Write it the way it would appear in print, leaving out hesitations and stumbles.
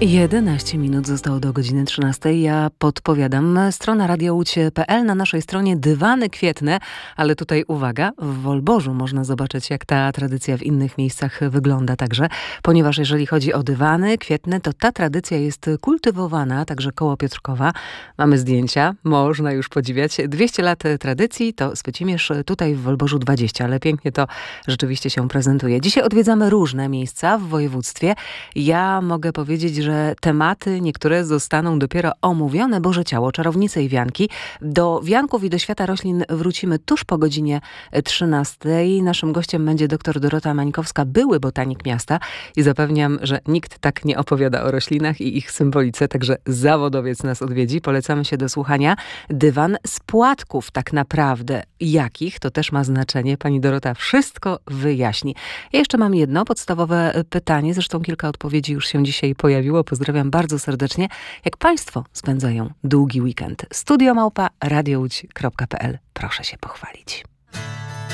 11 minut zostało do godziny 13. Ja podpowiadam, strona radiołódź.pl, na naszej stronie dywany kwietne, ale tutaj uwaga, w Wolborzu można zobaczyć, jak ta tradycja w innych miejscach wygląda także, ponieważ jeżeli chodzi o dywany kwietne, to ta tradycja jest kultywowana, także koło Piotrkowa. Mamy zdjęcia, można już podziwiać. 200 lat tradycji, to Spycimierz, tutaj w Wolborzu 20, ale pięknie to rzeczywiście się prezentuje. Dzisiaj odwiedzamy różne miejsca w województwie. Ja mogę powiedzieć, że tematy niektóre zostaną dopiero omówione. Boże Ciało, czarownice i wianki. Do wianków i do świata roślin wrócimy tuż po godzinie 13. Naszym gościem będzie dr Dorota Mańkowska, były botanik miasta i zapewniam, że nikt tak nie opowiada o roślinach i ich symbolice, także zawodowiec nas odwiedzi. Polecamy się do słuchania. Dywan z płatków tak naprawdę. Jakich? To też ma znaczenie. Pani Dorota wszystko wyjaśni. Ja jeszcze mam jedno podstawowe pytanie, zresztą kilka odpowiedzi już się dzisiaj pojawiło. Pozdrawiam bardzo serdecznie. Jak Państwo spędzają długi weekend? Studio@radiołódź.pl. Proszę się pochwalić.